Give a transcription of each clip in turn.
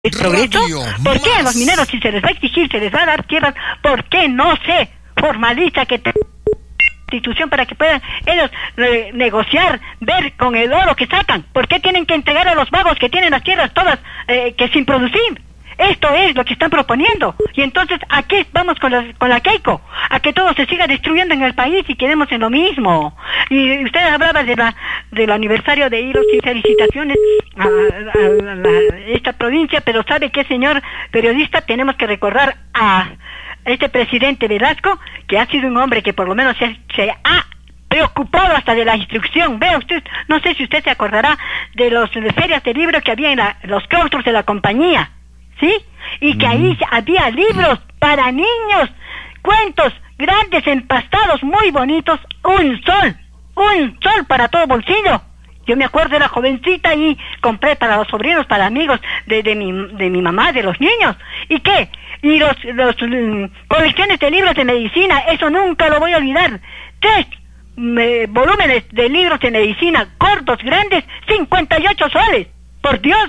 el progreso? ¿Por qué a los mineros, si se les va a exigir, se les va a dar tierras, por qué no se formaliza que institución para que puedan ellos negociar, ver con el oro que sacan? ¿Por qué tienen que entregar a los vagos que tienen las tierras todas que sin producir? Esto es lo que están proponiendo. Y entonces, ¿a qué vamos con la Keiko? A que todo se siga destruyendo en el país y quedemos en lo mismo. Y usted hablaba del aniversario de Hilos y felicitaciones a esta provincia, pero ¿sabe qué, señor periodista? Tenemos que recordar a este presidente Velasco, que ha sido un hombre que por lo menos se ha preocupado hasta de la instrucción. Vea usted, no sé si usted se acordará de las ferias de libros que había en los claustros de la compañía, ¿sí? Y que ahí había libros para niños, cuentos grandes, empastados, muy bonitos, un sol para todo bolsillo. Yo me acuerdo, era jovencita y compré para los sobrinos, para amigos de mi mamá, de los niños. ¿Y qué? Y los colecciones de libros de medicina, eso nunca lo voy a olvidar. 3 volúmenes de libros de medicina, cortos, grandes, 58 soles. Por Dios.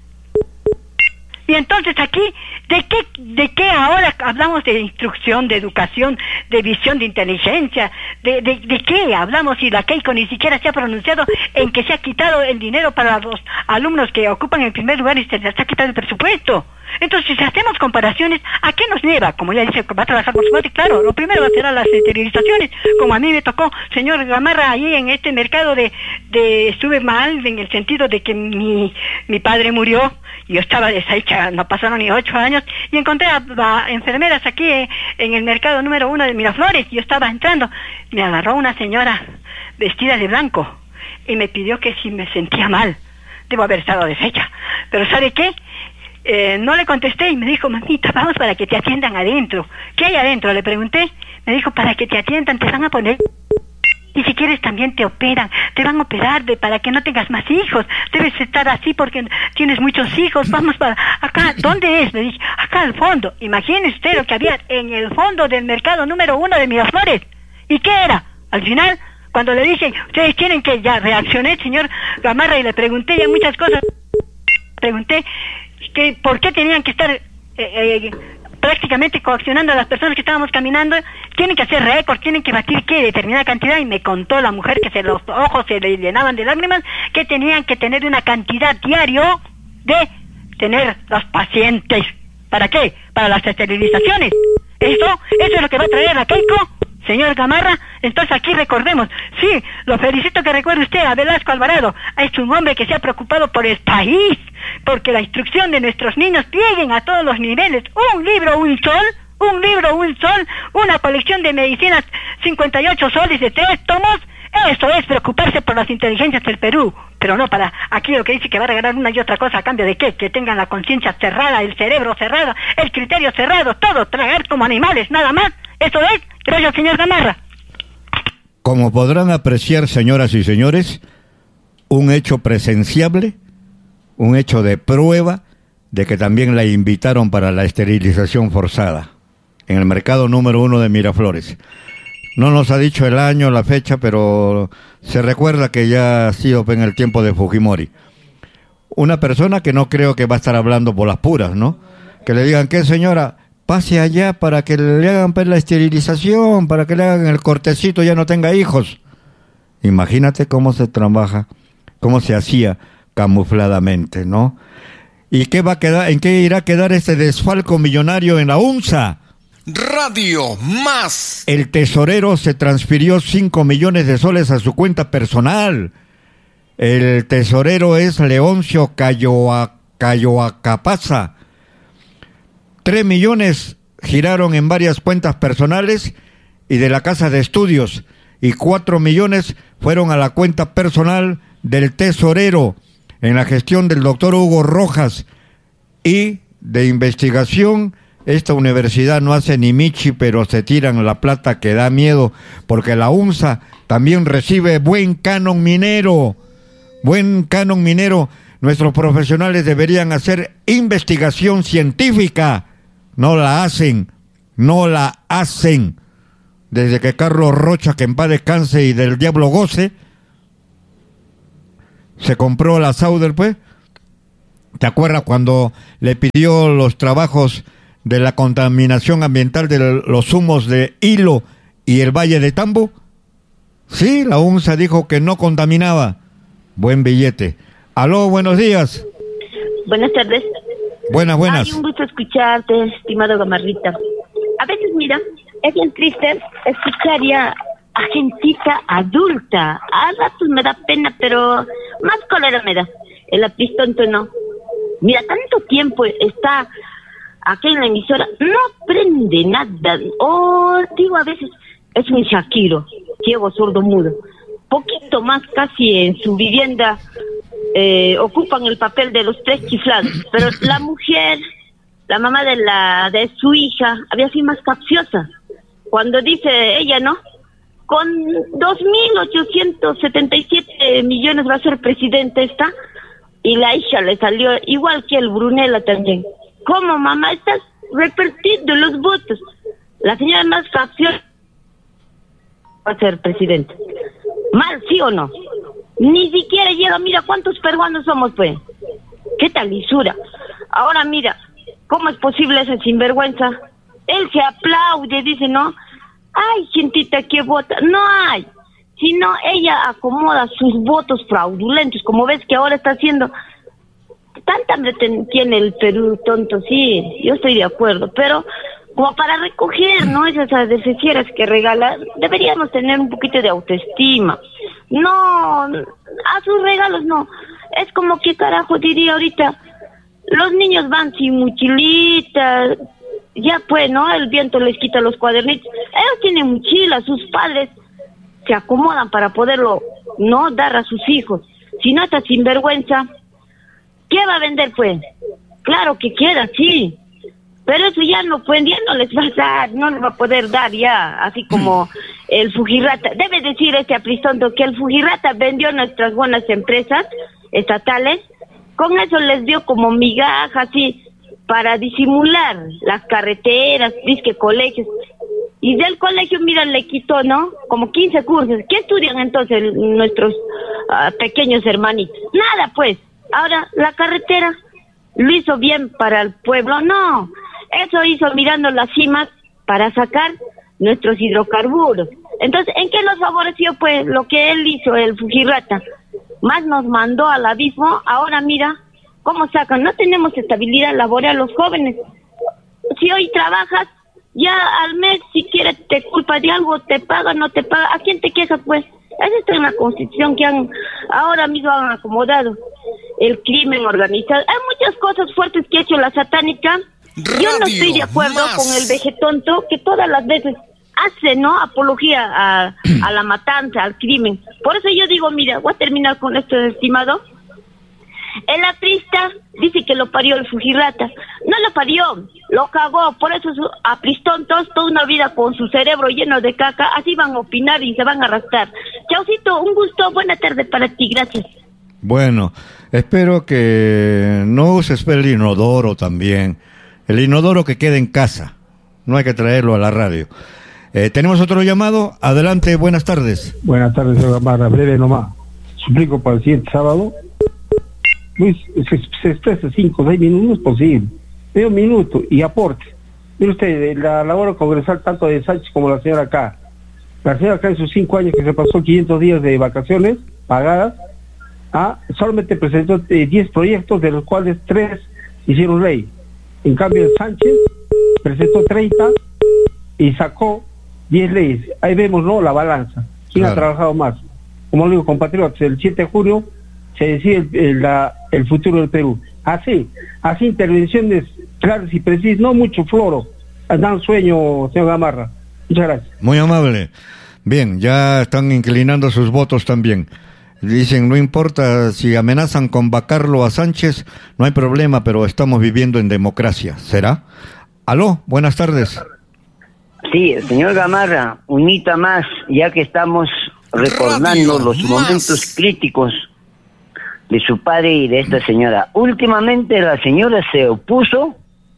Y entonces aquí, ¿de qué ahora hablamos de instrucción, de educación, de visión, de inteligencia? ¿De qué hablamos si la Keiko ni siquiera se ha pronunciado en que se ha quitado el dinero para los alumnos que ocupan el primer lugar y se les ha quitado el presupuesto? Entonces, si hacemos comparaciones, ¿a qué nos lleva? Como ya dice, va a trabajar por su parte, claro, lo primero serán las esterilizaciones, como a mí me tocó, señor Gamarra, ahí en este mercado estuve mal en el sentido de que mi padre murió, yo estaba deshecha, no pasaron ni 8 años, y encontré a enfermeras aquí en el mercado número 1 de Miraflores, yo estaba entrando, me agarró una señora vestida de blanco, y me pidió que si me sentía mal, debo haber estado deshecha, pero ¿sabe qué? No le contesté y me dijo, mamita, vamos para que te atiendan adentro. ¿Qué hay adentro? Le pregunté. Me dijo, para que te atiendan, te van a poner... Y si quieres también te operan, te van a operar para que no tengas más hijos. Debes estar así porque tienes muchos hijos. Vamos para acá. ¿Dónde es? Le dije, acá al fondo. Imagínese usted lo que había en el fondo del mercado número 1 de Miraflores. ¿Y qué era? Al final, cuando le dije, ustedes tienen que... Ya reaccioné, señor Gamarra, y le pregunté ya muchas cosas. Pregunté... que por qué tenían que estar prácticamente coaccionando a las personas que estábamos caminando. Tienen que hacer récords, tienen que batir qué determinada cantidad, y me contó la mujer que los ojos se le llenaban de lágrimas, que tenían que tener una cantidad diario de tener los pacientes. ¿Para qué? Para las esterilizaciones. Eso es lo que va a traer la Keiko, señor Gamarra. Entonces aquí recordemos, sí, lo felicito que recuerde usted a Velasco Alvarado, es un hombre que se ha preocupado por el país, porque la instrucción de nuestros niños lleguen a todos los niveles. Un libro, un sol, una colección de medicinas, 58 soles de 3 tomos, eso es preocuparse por las inteligencias del Perú, pero no para aquí lo que dice que va a regalar una y otra cosa a cambio de qué, que tengan la conciencia cerrada, el cerebro cerrado, el criterio cerrado, todo, tragar como animales, nada más. Eso es. Gracias, señor Gamarra. Como podrán apreciar, señoras y señores, un hecho presenciable, un hecho de prueba de que también la invitaron para la esterilización forzada en el mercado número 1 de Miraflores. No nos ha dicho el año, la fecha, pero se recuerda que ya ha sido en el tiempo de Fujimori. Una persona que no creo que va a estar hablando por las puras, ¿no? Que le digan, ¿qué, señora? Pase allá para que le hagan la esterilización, para que le hagan el cortecito, ya no tenga hijos. Imagínate cómo se trabaja, cómo se hacía camufladamente, ¿no? ¿Y qué va a quedar, en qué irá a quedar este desfalco millonario en la UNSA? Radio Más. El tesorero se transfirió 5 millones de soles a su cuenta personal. El tesorero es Leoncio Cayoacapaza. 3 millones giraron en varias cuentas personales y de la casa de estudios, y 4 millones fueron a la cuenta personal del tesorero en la gestión del doctor Hugo Rojas. Y de investigación, esta universidad no hace ni michi, pero se tiran la plata que da miedo, porque la UNSA también recibe buen canon minero. Nuestros profesionales deberían hacer investigación científica. No la hacen. Desde que Carlos Rocha, que en paz descanse y del diablo goce, se compró la Sauder, pues, ¿Te acuerdas cuando le pidió los trabajos de la contaminación ambiental de los humos de Hilo y el Valle de Tambo? Sí, la UNSA dijo que no contaminaba. Buen billete. Aló, buenos días. Buenas tardes. Buenas. Ay, un gusto escucharte, estimado Gamarrita. A veces, mira, es bien triste escuchar ya a gentita adulta. A ratos me da pena, pero más cólera me da. El apristonto no. Mira, tanto tiempo está aquí en la emisora, no aprende nada. Digo, a veces es un Shakiro, ciego, sordo, mudo. Poquito más casi en su vivienda ocupan el papel de los tres chiflados. Pero la mujer, la mamá de su hija, había sido más capciosa. Cuando dice ella, ¿no? Con 2.877 millones va a ser presidente esta, y la hija le salió igual que el Brunella también. ¿Cómo, mamá? Estás repartiendo los votos. La señora más capciosa va a ser presidente. ¿Mal, sí o no? Ni siquiera llega, mira cuántos peruanos somos, pues. ¿Qué tal lisura? Ahora mira, ¿cómo es posible esa sinvergüenza? Él se aplaude, dice, ¿no? Ay, gentita que vota. No hay. Sino ella acomoda sus votos fraudulentos, como ves que ahora está haciendo. Tanta hambre tiene el Perú, tonto, sí, yo estoy de acuerdo, pero como para recoger, ¿no? Esas adefesieras que regala, deberíamos tener un poquito de autoestima. No, a sus regalos no. Es como que carajo diría ahorita, los niños van sin mochilita, ya pues, ¿no? El viento les quita los cuadernitos. Ellos tienen mochila, sus padres se acomodan para poderlo, ¿no? Dar a sus hijos. Si no está sinvergüenza, ¿qué va a vender, pues? Claro que quiera, sí. Pero eso ya no, pues, ya no les va a dar, no les va a poder dar ya, así como el Fujirata. Debe decir este apristonto que el Fujirata vendió nuestras buenas empresas estatales, con eso les dio como migajas, así, para disimular las carreteras, disque colegios. Y del colegio, mira, le quitó, ¿no? Como 15 cursos. ¿Qué estudian entonces nuestros pequeños hermanitos? Nada, pues. Ahora, la carretera lo hizo bien para el pueblo. No, eso hizo mirando las cimas para sacar nuestros hidrocarburos. Entonces, ¿en qué nos favoreció, pues, lo que él hizo, el Fujirata? Más nos mandó al abismo. Ahora mira cómo sacan. No tenemos estabilidad laboral los jóvenes. Si hoy trabajas, ya al mes, si quieres, te culpa de algo, te paga, no te paga. ¿A quién te quejas, pues? Esa está en la Constitución que ahora mismo han acomodado. El crimen organizado. Hay muchas cosas fuertes que ha hecho la satánica. Yo no estoy de acuerdo con el vejetonto que todas las veces hace, ¿no? Apología a la matanza, al crimen. Por eso yo digo, mira, voy a terminar con esto, estimado. El aprista dice que lo parió el Fujirata. No lo parió, lo cagó. Por eso sus apristontos, toda una vida con su cerebro lleno de caca, así van a opinar y se van a arrastrar. Chaucito, un gusto, buena tarde para ti, gracias. Bueno, espero que no uses el inodoro también. El inodoro que quede en casa. No hay que traerlo a la radio. Tenemos otro llamado. Adelante, buenas tardes. Buenas tardes, señor Gamarra. Breve nomás. Suplico para el siguiente sábado. Luis, se expresa 5 o 6 minutos posible. Medio minuto y aporte. Mire usted, la labor congresal tanto de Sánchez como la señora acá. La señora acá en sus 5 años que se pasó 500 días de vacaciones pagadas, solamente presentó 10 proyectos, de los cuales 3 hicieron ley. En cambio, Sánchez presentó 30 y sacó 10 leyes. Ahí vemos, ¿no?, la balanza. ¿Quién ha trabajado más? Como digo, compatriotas, el 7 de junio se decide el futuro del Perú. Así intervenciones claras y precisas, no mucho floro. Dan sueño, señor Gamarra. Muchas gracias. Muy amable. Bien, ya están inclinando sus votos también. Dicen, no importa si amenazan con vacarlo a Sánchez, no hay problema, pero estamos viviendo en democracia. ¿Será? Aló, buenas tardes. Sí, señor Gamarra, un hito más, ya que estamos recordando los momentos críticos de su padre y de esta señora. Últimamente la señora se opuso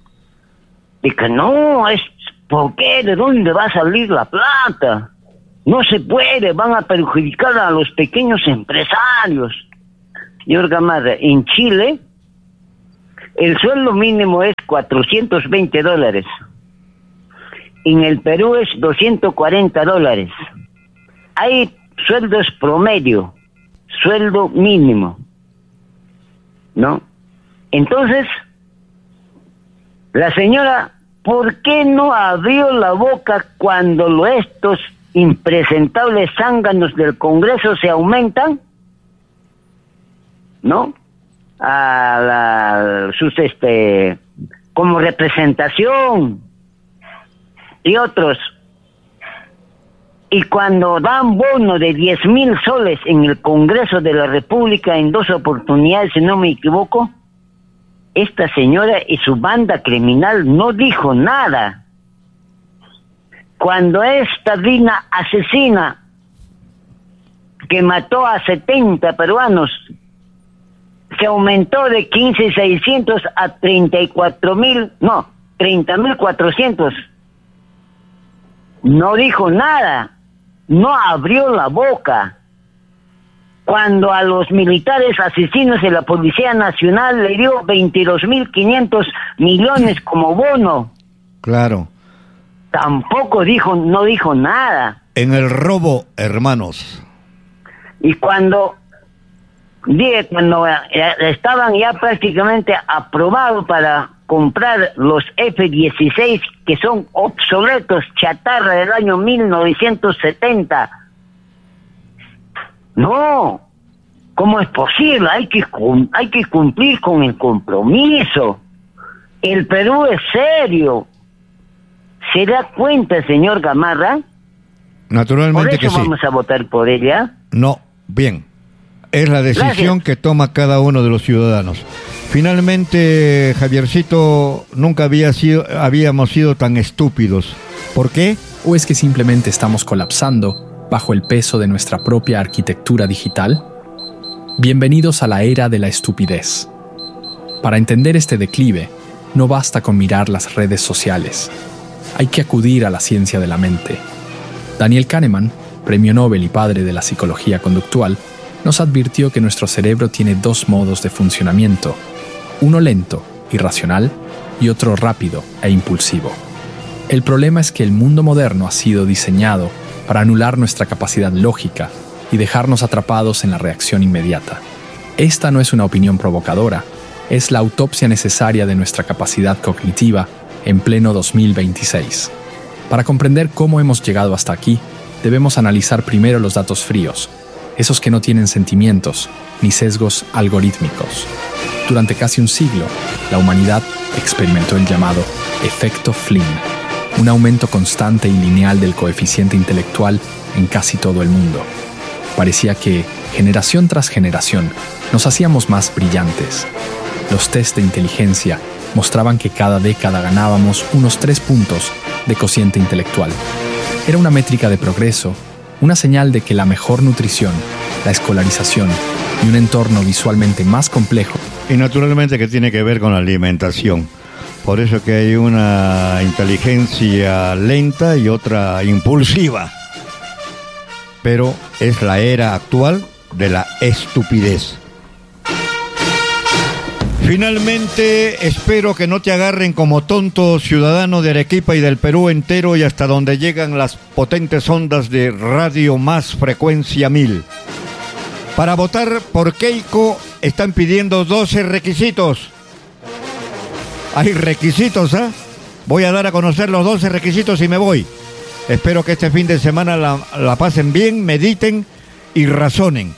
de que no, ¿por qué? ¿De dónde va a salir la plata? No se puede, van a perjudicar a los pequeños empresarios. Señor Gamarra, en Chile El sueldo mínimo es $420. En el Perú es $240. Hay sueldos promedio, sueldo mínimo, ¿no? Entonces, la señora, ¿por qué no abrió la boca cuando estos impresentables zánganos del Congreso se aumentan? ¿No? Como representación y otros. Y cuando dan bono de 10,000 soles en el Congreso de la República en 2 oportunidades, si no me equivoco, esta señora y su banda criminal no dijo nada. Cuando esta digna asesina que mató a 70 peruanos se aumentó de 15,600 a 30,400. No dijo nada, no abrió la boca. Cuando a los militares asesinos de la Policía Nacional le dio 22.500 millones como bono. Claro. Tampoco no dijo nada. En el robo, hermanos. Y cuando estaban ya prácticamente aprobados para comprar los F-16, que son obsoletos, chatarra del año 1970. No, ¿cómo es posible? Hay que cumplir con el compromiso. El Perú es serio. ¿Se da cuenta, señor Gamarra? Naturalmente que sí. ¿Por eso vamos a votar por ella? No, bien. Es la decisión que toma cada uno de los ciudadanos. Finalmente, Javiercito, nunca habíamos sido tan estúpidos. ¿Por qué? ¿O es que simplemente estamos colapsando bajo el peso de nuestra propia arquitectura digital? Bienvenidos a la era de la estupidez. Para entender este declive, no basta con mirar las redes sociales. Hay que acudir a la ciencia de la mente. Daniel Kahneman, premio Nobel y padre de la psicología conductual, nos advirtió que nuestro cerebro tiene 2 modos de funcionamiento, uno lento, irracional, y otro rápido e impulsivo. El problema es que el mundo moderno ha sido diseñado para anular nuestra capacidad lógica y dejarnos atrapados en la reacción inmediata. Esta no es una opinión provocadora, es la autopsia necesaria de nuestra capacidad cognitiva en pleno 2026. Para comprender cómo hemos llegado hasta aquí, debemos analizar primero los datos fríos, esos que no tienen sentimientos ni sesgos algorítmicos. Durante casi un siglo, la humanidad experimentó el llamado efecto Flynn, un aumento constante y lineal del coeficiente intelectual en casi todo el mundo. Parecía que, generación tras generación, nos hacíamos más brillantes. Los test de inteligencia mostraban que cada década ganábamos unos 3 puntos de cociente intelectual. Era una métrica de progreso, una señal de que la mejor nutrición, la escolarización y un entorno visualmente más complejo. Y naturalmente que tiene que ver con la alimentación. Por eso que hay una inteligencia lenta y otra impulsiva. Pero es la era actual de la estupidez. Finalmente, espero que no te agarren como tonto, ciudadano de Arequipa y del Perú entero y hasta donde llegan las potentes ondas de Radio Más Frecuencia 1000. Para votar por Keiko están pidiendo 12 requisitos. Hay requisitos, ¿ah? Voy a dar a conocer los 12 requisitos y me voy. Espero que este fin de semana la pasen bien, mediten y razonen.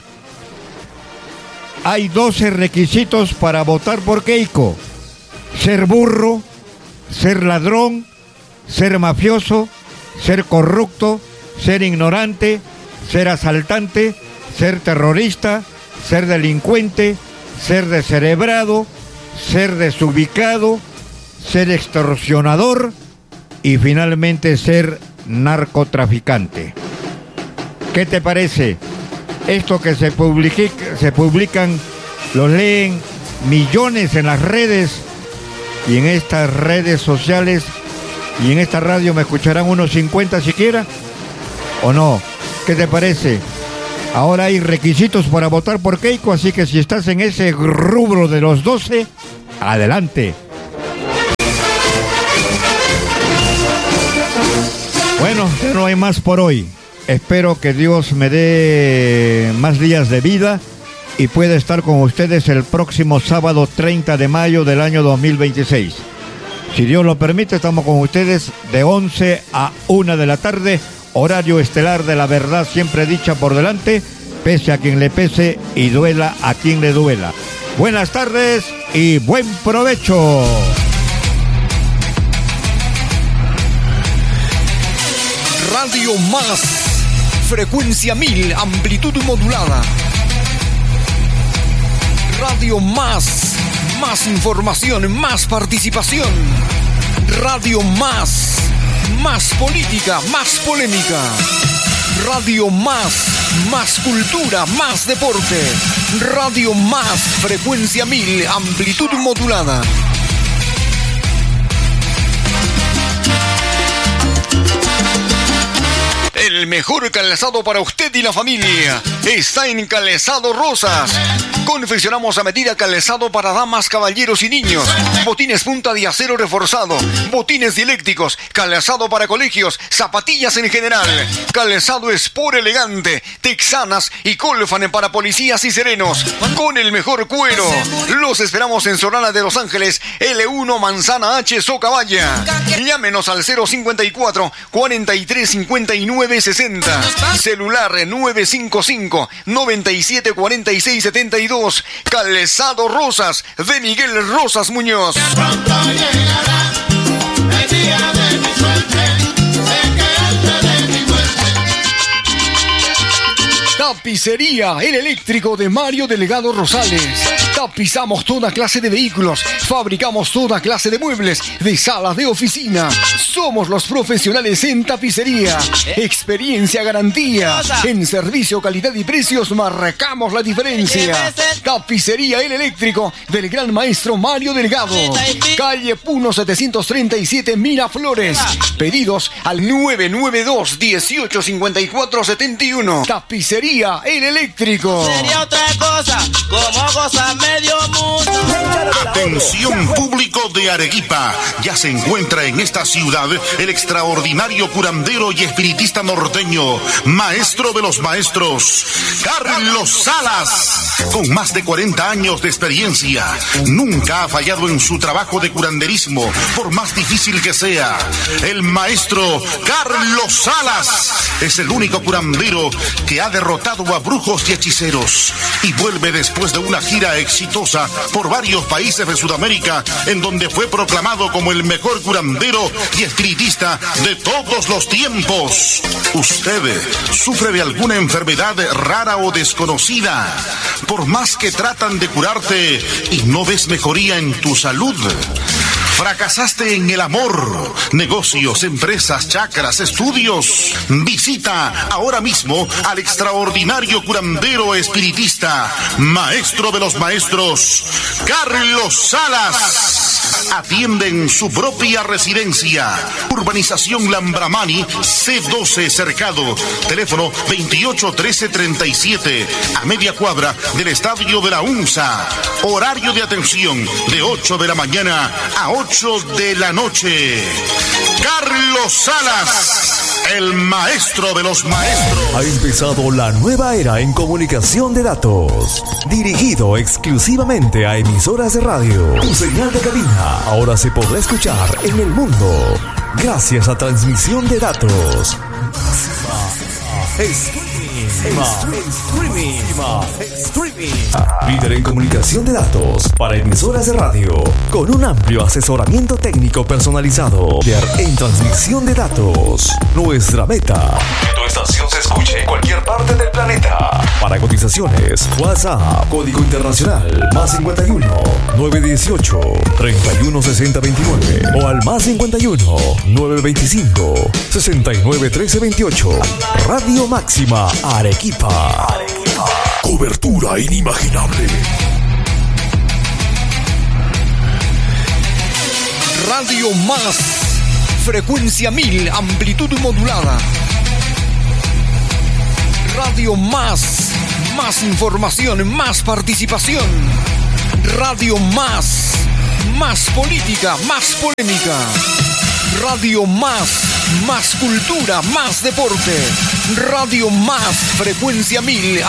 Hay 12 requisitos para votar por Keiko. Ser burro, ser ladrón, ser mafioso, ser corrupto, ser ignorante, ser asaltante, ser terrorista, ser delincuente, ser descerebrado, ser desubicado, ser extorsionador y finalmente ser narcotraficante. ¿Qué te parece? Esto que se publican, lo leen millones en las redes y en estas redes sociales y en esta radio me escucharán unos 50 siquiera, ¿o no? ¿Qué te parece? Ahora hay requisitos para votar por Keiko, así que si estás en ese rubro de los 12, Adelante. Bueno, ya no hay más por hoy. Espero que Dios me dé más días de vida y pueda estar con ustedes el próximo sábado 30 de mayo del año 2026. Si Dios lo permite, estamos con ustedes de 11 a 1 de la tarde, horario estelar de la verdad siempre dicha por delante, pese a quien le pese y duela a quien le duela. Buenas tardes y buen provecho. Radio Más, frecuencia 1000, amplitud modulada. Radio Más, más información, más participación. Radio Más, más política, más polémica. Radio Más, más cultura, más deporte. Radio Más, frecuencia 1000, amplitud modulada. El mejor calzado para usted y la familia está en Calzado Rosas. Confeccionamos a medida calzado para damas, caballeros y niños. Botines punta de acero reforzado, botines dialécticos, calzado para colegios, zapatillas en general. Calzado Sport elegante, texanas y Colfan para policías y serenos. Con el mejor cuero. Los esperamos en Solana de Los Ángeles, L1 Manzana H, Socabaya. Llámenos al 054 43 59 60. Celular 955 97 46 72. Calzado Rosas de Miguel Rosas Muñoz. Pronto llegará el día de mi suerte. Sé que antes de mi muerte. Tapicería El Eléctrico de Mario Delgado Rosales. Tapizamos toda clase de vehículos, fabricamos toda clase de muebles, de salas de oficina. Somos los profesionales en tapicería. Experiencia, garantía. En servicio, calidad y precios marcamos la diferencia. Tapicería El Eléctrico del gran maestro Mario Delgado. Calle Puno 737 Miraflores. Pedidos al 992 1854 71. Tapicería El Eléctrico. Sería otra cosa, como cosa medio mundo. Atención público de Arequipa, ya se encuentra en esta ciudad el extraordinario curandero y espiritista norteño, maestro de los maestros, Carlos Salas. Con más de 40 años de experiencia, nunca ha fallado en su trabajo de curanderismo, por más difícil que sea. El maestro Carlos Salas es el único curandero que ha derrotado a brujos y hechiceros y vuelve después de una gira exitosa por varios países de Sudamérica, en donde fue proclamado como el mejor curandero y espiritista de todos los tiempos. ¿Usted sufre de alguna enfermedad rara o desconocida? Por más que tratan de curarte y no ves mejoría en tu salud. ¿Fracasaste en el amor, negocios, empresas, chakras, estudios? Visita ahora mismo al extraordinario curandero espiritista, maestro de los maestros, Carlos Salas. Atiende en su propia residencia. Urbanización Lambramani, C12 Cercado. Teléfono 281337, a media cuadra del estadio de la UNSA. Horario de atención de 8 de la mañana a 8 de la noche. Carlos Salas, el maestro de los maestros. Ha empezado la nueva era en comunicación de datos, dirigido exclusivamente a emisoras de radio. Tu señal de cabina ahora se podrá escuchar en el mundo gracias a transmisión de datos. Streaming. Líder en comunicación de datos para emisoras de radio, con un amplio asesoramiento técnico personalizado. Líder en transmisión de datos. Nuestra meta: que tu estación se escuche en cualquier parte del planeta. Para cotizaciones, WhatsApp, código internacional, +51 918 316029 o al +51 925 69 1328. Radio Máxima Arequipa. Cobertura inimaginable. Radio Más, frecuencia 1000, amplitud modulada. Radio Más, más información, más participación. Radio Más, más política, más polémica. Radio Más cultura, más deporte. Radio Más, frecuencia 1000.